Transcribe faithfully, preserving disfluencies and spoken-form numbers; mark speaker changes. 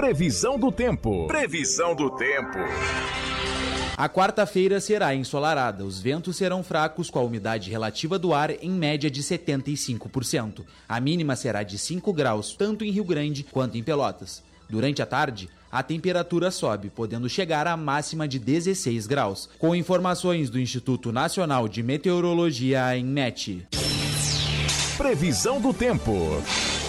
Speaker 1: Previsão do tempo. Previsão do tempo.
Speaker 2: A quarta-feira será ensolarada. Os ventos serão fracos com a umidade relativa do ar em média de setenta e cinco por cento. A mínima será de cinco graus, tanto em Rio Grande quanto em Pelotas. Durante a tarde, a temperatura sobe, podendo chegar à máxima de dezesseis graus. Com informações do Instituto Nacional de Meteorologia, em M E T.
Speaker 1: Previsão do tempo.